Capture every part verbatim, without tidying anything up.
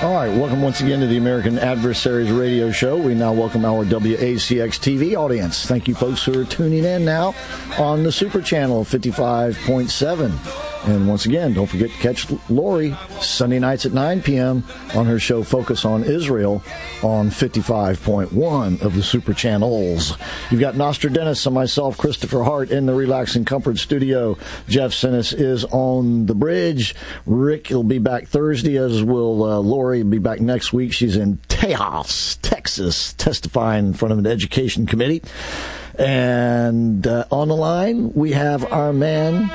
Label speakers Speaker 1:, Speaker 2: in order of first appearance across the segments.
Speaker 1: All right, welcome once again to the American Adversaries Radio Show. We now welcome our W A C X T V audience. Thank you folks who are tuning in now on the Super Channel fifty-five point seven. And once again, don't forget to catch Lori Sunday nights at nine p.m. on her show Focus on Israel on fifty-five point one of the Super Channels. You've got Nostradamus and myself, Christopher Hart, in the Relax and Comfort studio. Jeff Sinis is on the bridge. Rick will be back Thursday, as will uh, Lori be back next week. She's in Tejas, Texas, testifying in front of an education committee. And uh, on the line, we have our man...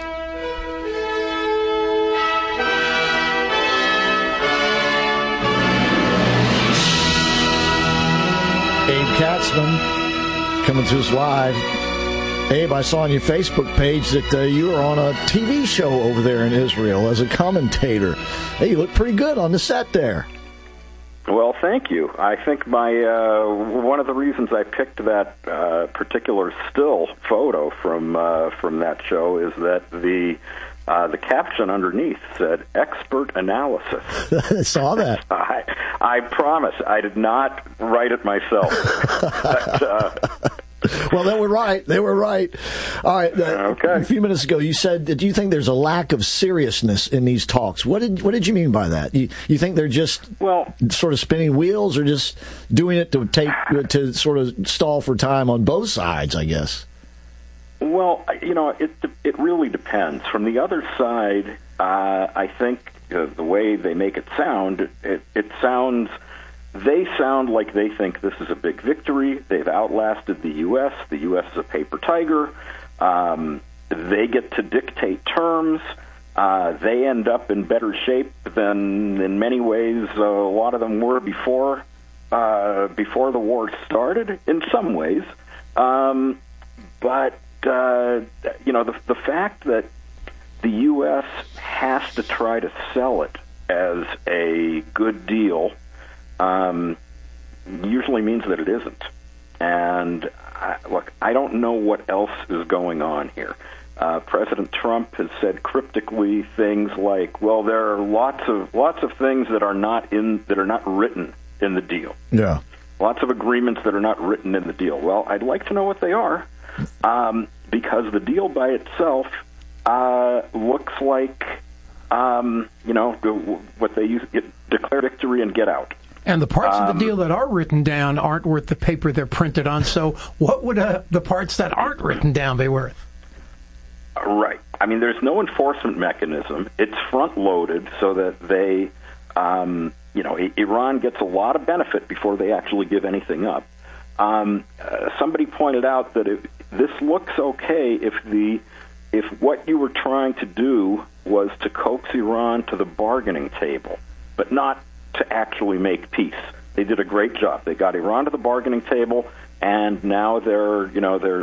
Speaker 1: Abe Katzman, coming to us live. Abe, I saw on your Facebook page that uh, you were on a T V show over there in Israel as a commentator. Hey, you look pretty good on the set there.
Speaker 2: Well, thank you. I think my uh, one of the reasons I picked that uh, particular still photo from uh, from that show is that the uh, the caption underneath said "expert analysis."
Speaker 1: I saw that.
Speaker 2: I, I promise I did not write it myself. but, uh,
Speaker 1: well, they were right. They were right. All right. Uh,
Speaker 2: okay.
Speaker 1: A few minutes ago, you said, "Do you think there's a lack of seriousness in these talks?" What did What did you mean by that? You You think they're just
Speaker 2: well
Speaker 1: sort of spinning wheels, or just doing it to take to sort of stall for time on both sides? I guess.
Speaker 2: Well, you know, it it really depends. From the other side, uh, I think uh, the way they make it sound, it, it sounds. They sound like they think this is a big victory. They've outlasted the U S. The U S is a paper tiger. Um, they get to dictate terms. Uh, they end up in better shape than, in many ways, uh, a lot of them were before uh, before the war started. In some ways, um, but uh, you know, the, the fact that the U S has to try to sell it as a good deal. Um, usually means that it isn't. And I, look, I don't know what else is going on here. Uh, President Trump has said cryptically things like, "Well, there are lots of lots of things that are not in that are not written in the deal.
Speaker 1: Yeah,
Speaker 2: lots of agreements that are not written in the deal." Well, I'd like to know what they are, um, because the deal by itself uh, looks like, um, you know, what they use: get, declare victory and get out.
Speaker 3: And the parts
Speaker 2: um,
Speaker 3: of the deal that are written down aren't worth the paper they're printed on. So what would uh, the parts that aren't written down be worth?
Speaker 2: Right. I mean, there's no enforcement mechanism. It's front-loaded so that they, um, you know, Iran gets a lot of benefit before they actually give anything up. Um, uh, somebody pointed out that it, this looks okay if the if what you were trying to do was to coax Iran to the bargaining table, but not to actually make peace. They did a great job. They got Iran to the bargaining table, and now they're, you know, they're